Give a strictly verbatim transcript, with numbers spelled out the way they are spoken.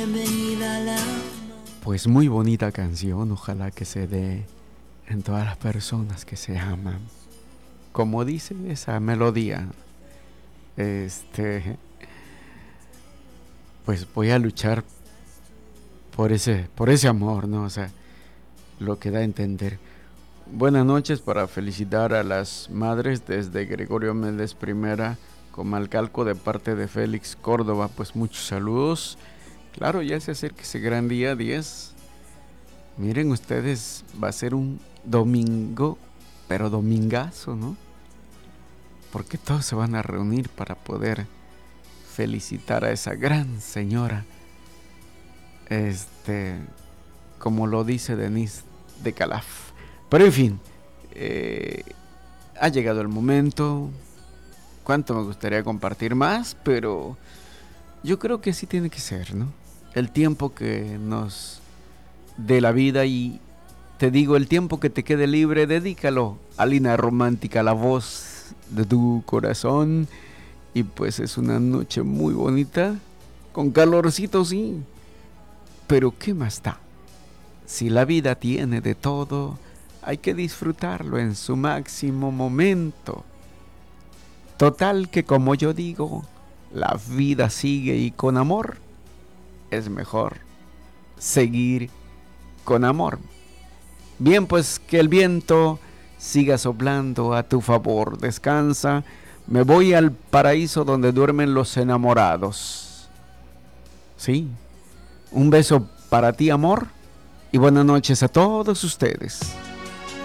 Pues muy bonita canción, ojalá que se dé en todas las personas que se aman. Como dice esa melodía, este, pues voy a luchar por ese, por ese amor, ¿no? O sea, lo que da a entender. Buenas noches para felicitar a las madres desde Gregorio Méndez Primera, Comalcalco, de parte de Félix Córdoba. Pues muchos saludos. Claro, ya se acerca ese gran día diez. Miren ustedes, va a ser un domingo, pero domingazo, ¿no? Porque todos se van a reunir para poder felicitar a esa gran señora. Este, como lo dice Denise de Calaf. Pero en fin, eh, ha llegado el momento. Cuánto me gustaría compartir más, pero yo creo que sí tiene que ser, ¿no? El tiempo que nos dé la vida, y te digo, el tiempo que te quede libre, dedícalo a Lina Romántica, la voz de tu corazón. Y pues es una noche muy bonita, con calorcito, sí, pero ¿qué más da? Si la vida tiene de todo, hay que disfrutarlo en su máximo momento. Total que, como yo digo, la vida sigue, y con amor es mejor seguir con amor. Bien, pues que el viento siga soplando a tu favor. Descansa. Me voy al paraíso donde duermen los enamorados. Sí. Un beso para ti, amor. Y buenas noches a todos ustedes.